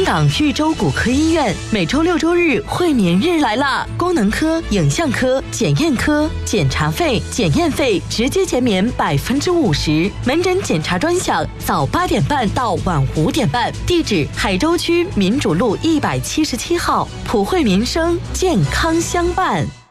港豫州骨科医院每周6、周日惠民日来啦！功能科、影像科、检验科检查费、检验费直接减免50%，门诊检查专享，早8点半到晚5点半。地址：海州区民主路177号，普惠民生，健康相伴。